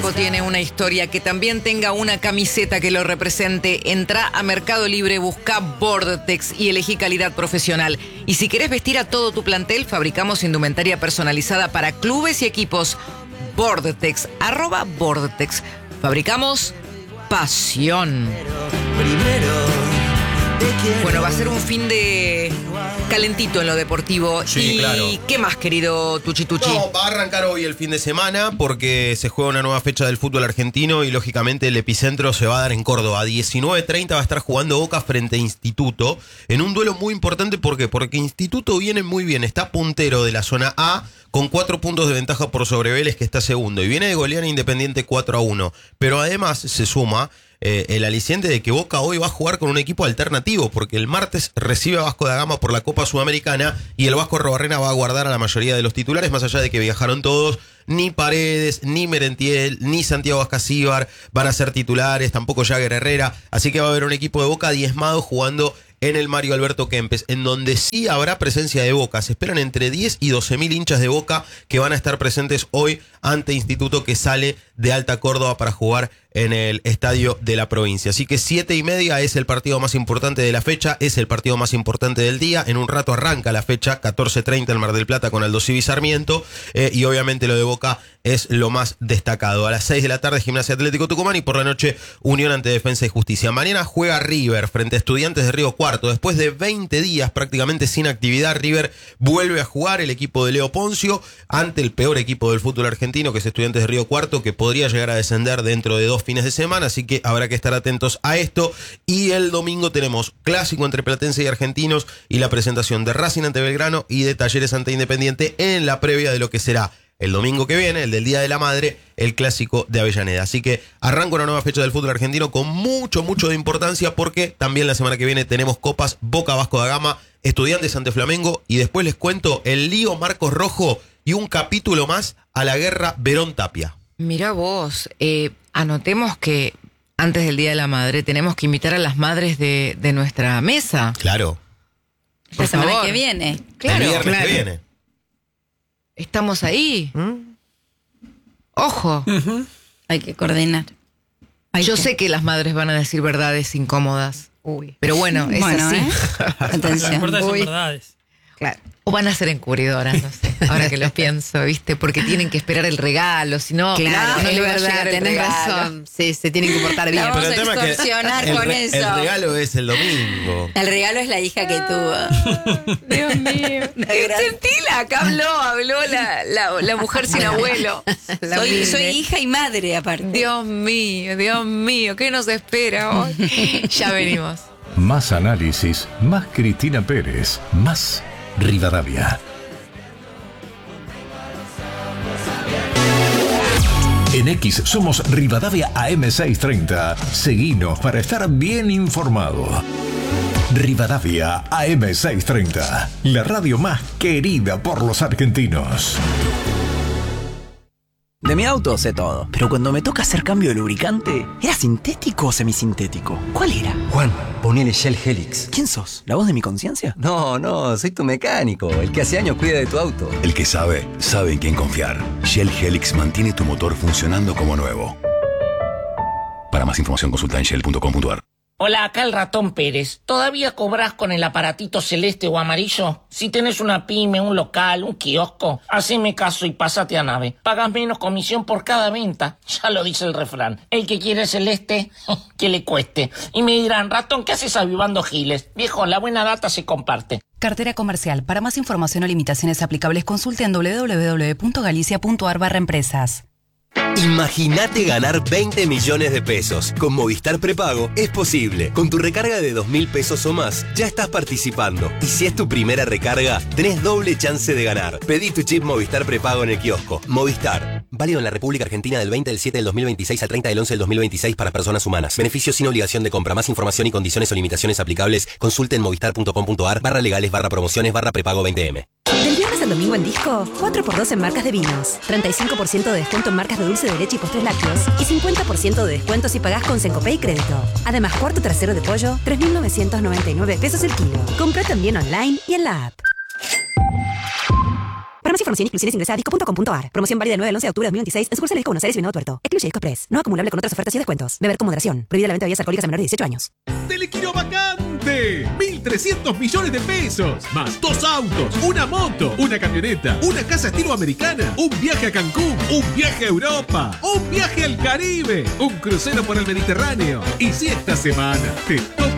equipo tiene una historia, que también tenga una camiseta que lo represente. Entrá a Mercado Libre, busca Vortex y elegí calidad profesional. Y si querés vestir a todo tu plantel, fabricamos indumentaria personalizada para clubes y equipos. Vortex, @Vortex. Fabricamos pasión. Bueno, va a ser un fin de calentito en lo deportivo. Sí, y claro. ¿Qué más, querido Tucci? No, va a arrancar hoy el fin de semana porque se juega una nueva fecha del fútbol argentino y lógicamente el epicentro se va a dar en Córdoba. A 19:30 va a estar jugando Boca frente a Instituto en un duelo muy importante. ¿Por qué? Porque Instituto viene muy bien, está puntero de la zona A con 4 puntos de ventaja por sobre Vélez, que está segundo, y viene de golear a Independiente 4-1. Pero además se suma el aliciente de que Boca hoy va a jugar con un equipo alternativo, porque el martes recibe a Vasco da Gama por la Copa Sudamericana y el Vasco Arrobarrena va a guardar a la mayoría de los titulares, más allá de que viajaron todos. Ni Paredes, ni Merentiel, ni Santiago Ascasíbar van a ser titulares, tampoco Jagger Herrera, así que va a haber un equipo de Boca diezmado jugando en el Mario Alberto Kempes, en donde sí habrá presencia de Boca. Se esperan entre 10 y 12.000 hinchas de Boca que van a estar presentes hoy ante Instituto, que sale de Alta Córdoba para jugar en el estadio de la provincia. Así que 7:30 es el partido más importante de la fecha, es el partido más importante del día. En un rato arranca la fecha, 14:30 en Mar del Plata con Aldo Civi Sarmiento, y obviamente lo de Boca es lo más destacado. A las 6 de la tarde Gimnasia Atlético Tucumán y por la noche Unión ante Defensa y Justicia. Mañana juega River frente a Estudiantes de Río Cuarto. Después de 20 días prácticamente sin actividad, River vuelve a jugar, el equipo de Leo Poncio, ante el peor equipo del fútbol argentino, que es Estudiantes de Río Cuarto, que podría llegar a descender dentro de 2 fines de semana, así que habrá que estar atentos a esto. Y el domingo tenemos clásico entre Platense y Argentinos y la presentación de Racing ante Belgrano y de Talleres ante Independiente en la previa de lo que será el domingo que viene, el del Día de la Madre, el clásico de Avellaneda. Así que arranca una nueva fecha del fútbol argentino con mucho de importancia, porque también la semana que viene tenemos copas: Boca Vasco da Gama, Estudiantes ante Flamengo, y después les cuento el lío Marcos Rojo y un capítulo más a la guerra Verón Tapia. Mirá vos, anotemos que antes del Día de la Madre tenemos que invitar a las madres de nuestra mesa. Claro. La semana que viene. Claro, el viernes claro. que viene. Estamos ahí. Ojo. Hay que coordinar. Yo sé que las madres van a decir verdades incómodas. Uy. Pero bueno, es así. Atención. Lo importante son Uy. verdades. Claro. O van a ser encubridoras, no sé. Ahora que lo pienso, ¿viste? Porque tienen que esperar el regalo, si no, Claro, no es le va a verdad, llegar el tenés regalo. razón. Sí, se tienen que portar bien. Vamos Pero a el tema es que extorsionar el con eso. El regalo es el domingo. El regalo es la hija que tuvo. Dios mío. Sentila, acá habló la mujer sin abuelo. Soy hija y madre, aparte. Dios mío, ¿qué nos espera hoy? Ya venimos. Más análisis, más Cristina Pérez, más Rivadavia. En X somos Rivadavia AM630. Seguinos para estar bien informado. Rivadavia AM630, la radio más querida por los argentinos. De mi auto sé todo, pero cuando me toca hacer cambio de lubricante, ¿era sintético o semisintético? ¿Cuál era? Juan, ponele Shell Helix. ¿Quién sos? ¿La voz de mi conciencia? No, soy tu mecánico, el que hace años cuida de tu auto. El que sabe en quién confiar. Shell Helix mantiene tu motor funcionando como nuevo. Para más información consulta en shell.com.ar. Hola, acá el Ratón Pérez. ¿Todavía cobras con el aparatito celeste o amarillo? Si tenés una pyme, un local, un kiosco, haceme caso y pásate a Nave. Pagas menos comisión por cada venta. Ya lo dice el refrán. El que quiere celeste, que le cueste. Y me dirán, Ratón, ¿qué haces avivando giles? Viejo, la buena data se comparte. Cartera comercial. Para más información o limitaciones aplicables, consulte en www.galicia.ar/empresas. Imagínate ganar 20 millones de pesos. Con Movistar Prepago es posible. Con tu recarga de 2.000 pesos o más, ya estás participando. Y si es tu primera recarga, tenés doble chance de ganar. Pedí tu chip Movistar Prepago en el kiosco. Movistar. Válido en la República Argentina del 20 del 7 del 2026 al 30 del 11 del 2026 para personas humanas. Beneficio sin obligación de compra. Más información y condiciones o limitaciones aplicables, consulte en movistar.com.ar/legales/prepago 20M. Del viernes al domingo en Disco, 4x2 en marcas de vinos, 35% de descuento en marcas de dulce de leche y postres lácteos y 50% de descuento si pagás con Sencopay y crédito. Además, cuarto trasero de pollo, 3.999 pesos el kilo. Comprá también online y en la app. Para más información y exclusiones ingresa a disco.com.ar. Promoción válida del 9 al 11 de octubre de 2026 en sucursales Disco Buenos Aires y Venado Tuerto. Excluye Disco Express. No acumulable con otras ofertas y descuentos. Beber con moderación. Prohibida la venta de bebidas alcohólicas a menores de 18 años. ¡Telequino vacante! 1.300 millones de pesos. Más 2 autos, una moto, una camioneta, una casa estilo americana, un viaje a Cancún, un viaje a Europa, un viaje al Caribe, un crucero por el Mediterráneo. Y si esta semana te toca